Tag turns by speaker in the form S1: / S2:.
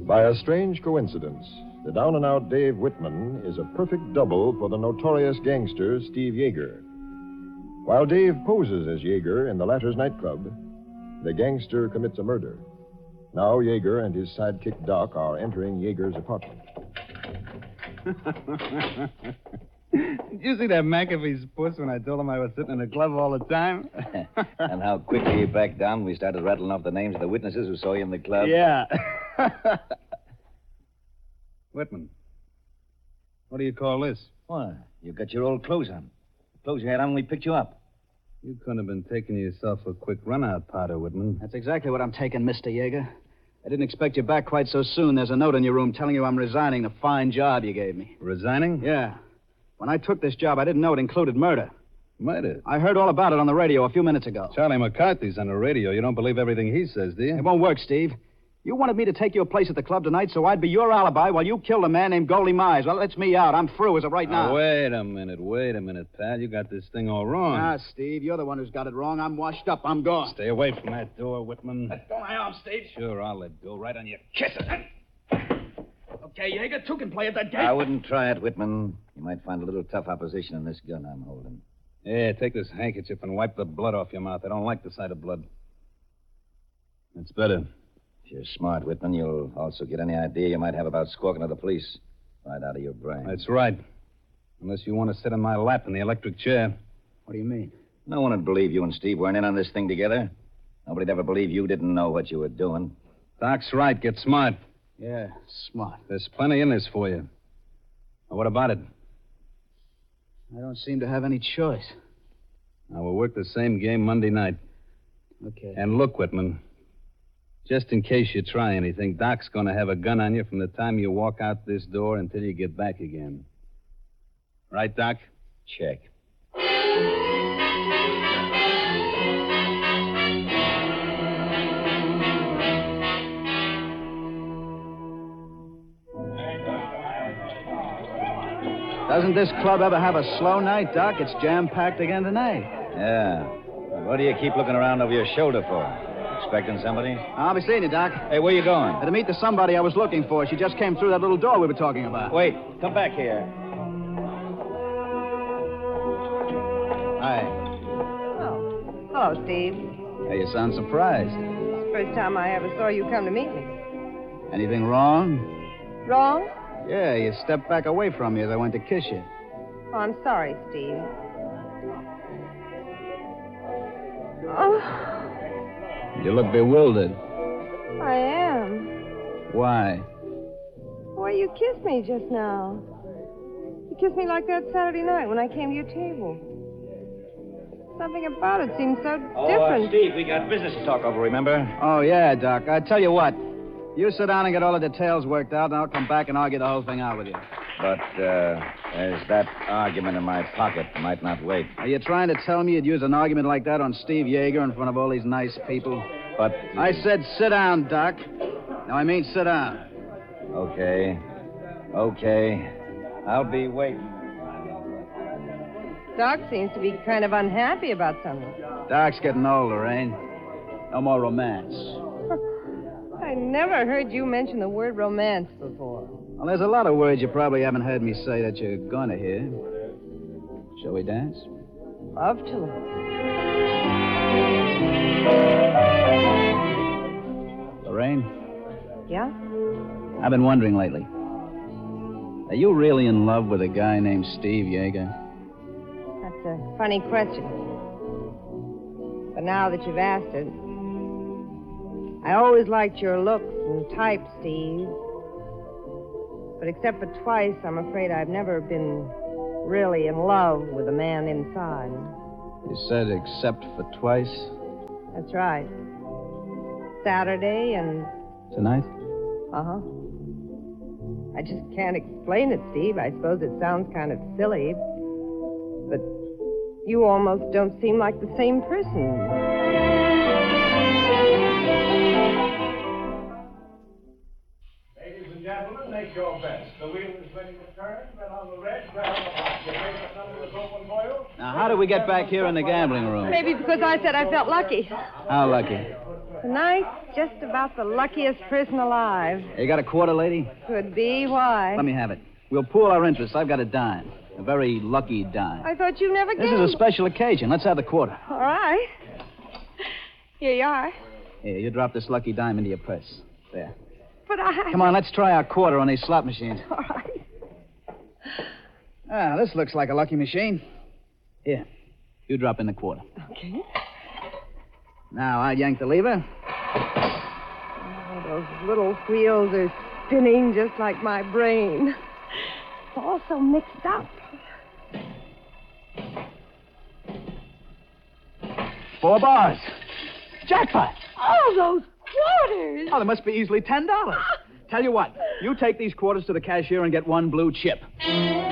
S1: By a strange coincidence, the down-and-out Dave Whitman is a perfect double for the notorious gangster Steve Yeager. While Dave poses as Yeager in the latter's nightclub, the gangster commits a murder. Now Yeager and his sidekick Doc are entering Yeager's apartment.
S2: Did you see that McAfee's puss when I told him I was sitting in the club all the time?
S3: And how quickly you backed down when we started rattling off the names of the witnesses who saw you in the club?
S2: Yeah. Whitman, what do you call this?
S3: Why, you got your old clothes on. The clothes you had on when we picked you up.
S2: You couldn't have been taking yourself a quick run-out powder, Whitman.
S4: That's exactly what I'm taking, Mr. Yeager. I didn't expect you back quite so soon. There's a note in your room telling you I'm resigning the fine job you gave me.
S2: Resigning?
S4: Yeah. When I took this job, I didn't know it included murder.
S2: Murder?
S4: I heard all about it on the radio a few minutes ago.
S2: Charlie McCarthy's on the radio. You don't believe everything he says, do you?
S4: It won't work, Steve. You wanted me to take your place at the club tonight so I'd be your alibi while you killed a man named Goldie Mize. Well, that's me out. I'm through as of right now.
S2: Wait a minute, pal. You got this thing all wrong.
S4: Ah, Steve, you're the one who's got it wrong. I'm washed up. I'm gone.
S2: Stay away from that door, Whitman.
S4: Let go my arm, Steve.
S2: Sure, I'll let go. Right on your kisses.
S4: Okay, Yeager, two can play at that game.
S3: I wouldn't try it, Whitman. You might find a little tough opposition in this gun I'm holding.
S2: Yeah, take this handkerchief and wipe the blood off your mouth. I don't like the sight of blood. That's better.
S3: If you're smart, Whitman, you'll also get any idea you might have about squawking to the police right out of your brain.
S2: That's right. Unless you want to sit in my lap in the electric chair.
S4: What do you mean?
S3: No one would believe you and Steve weren't in on this thing together. Nobody'd ever believe you didn't know what you were doing.
S2: Doc's right. Get smart.
S4: Yeah, smart.
S2: There's plenty in this for you. Now, what about it?
S4: I don't seem to have any choice.
S2: Now, we'll work the same game Monday night.
S4: Okay.
S2: And look, Whitman, just in case you try anything, Doc's going to have a gun on you from the time you walk out this door until you get back again. Right, Doc?
S3: Check.
S4: Doesn't this club ever have a slow night, Doc? It's jam-packed again tonight.
S3: Yeah. What do you keep looking around over your shoulder for? Expecting somebody?
S4: I'll be seeing you, Doc.
S3: Hey, where you going?
S4: To meet the somebody I was looking for. She just came through that little door we were talking about.
S3: Wait, come back here.
S4: Hi.
S5: Oh. Hello, Steve.
S4: Hey, you sound surprised.
S5: First time I ever saw you come to meet me.
S4: Anything wrong?
S5: Wrong?
S4: Yeah, you stepped back away from me as I went to kiss you.
S5: Oh, I'm sorry, Steve. Oh,
S4: You look bewildered.
S5: I am.
S4: Why?
S5: Why, you kissed me just now. You kissed me like that Saturday night when I came to your table. Something about it seemed so different.
S3: Steve, we got business to talk over, remember?
S4: Oh, yeah, Doc. I tell you what. You sit down and get all the details worked out, and I'll come back and argue the whole thing out with you.
S3: But, there's that argument in my pocket. Might not wait.
S4: Are you trying to tell me you'd use an argument like that on Steve Yeager in front of all these nice people?
S3: But...
S4: I said sit down, Doc. No, I mean sit down.
S3: Okay. I'll be waiting.
S5: Doc seems to be kind of unhappy about something.
S4: Doc's getting old, Lorraine. No more romance.
S5: I never heard you mention the word romance before.
S4: Well, there's a lot of words you probably haven't heard me say that you're going to hear. Shall we dance?
S5: Love to.
S4: Lorraine,
S5: Yeah?
S4: I've been wondering lately. Are you really in love with a guy named Steve Yeager?
S5: That's a funny question. But now that you've asked it, I always liked your looks and type, Steve. But except for twice, I'm afraid I've never been really in love with a man inside.
S4: You said except for twice?
S5: That's right. Saturday and...
S4: Tonight?
S5: Uh-huh. I just can't explain it, Steve. I suppose it sounds kind of silly. But you almost don't seem like the same person.
S6: Gentlemen, make your best. The wheel is ready to turn. Then on the red, grab the box. Your favorite number is open for you.
S4: Now, how did we get back here in the gambling room?
S5: Maybe because I said I felt lucky.
S4: How lucky?
S5: Tonight's just about the luckiest person alive.
S4: You got a quarter, lady?
S5: Could be. Why?
S4: Let me have it. We'll pool our interests. I've got a dime. A very lucky dime.
S5: I thought you never
S4: This
S5: gave.
S4: is a special occasion. Let's have the quarter.
S5: All right. Here you are.
S4: Here, you drop this lucky dime into your purse. There.
S5: But I...
S4: Come on, let's try our quarter on these slot machines.
S5: All right.
S4: Ah, this looks like a lucky machine. Here, you drop in the quarter.
S5: Okay.
S4: Now, I'll yank the lever.
S5: Oh, those little wheels are spinning just like my brain. It's all so mixed up.
S4: 4 bars. Jackpot.
S5: Oh, those quarters.
S4: Oh, there must be easily $10. Tell you what, you take these quarters to the cashier and get 1 blue chip.